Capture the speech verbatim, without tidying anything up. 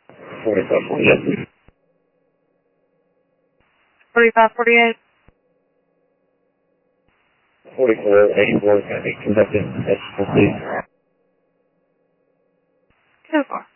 forty-five forty-eight. forty-five forty-eight. forty-four eighty-four, can be conducted at please. two four.